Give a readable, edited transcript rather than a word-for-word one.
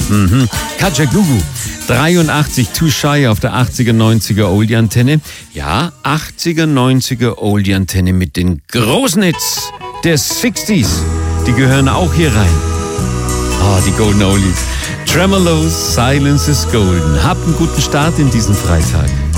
Katja Gugu, 83, Too Shy auf der 80er, 90er Oldie-Antenne. Ja, 80er, 90er Oldie-Antenne mit den großen Hits der 60s. Die gehören auch hier rein. Die Golden Oldies. Tremolos, Silence is Golden. Habt einen guten Start in diesen Freitag.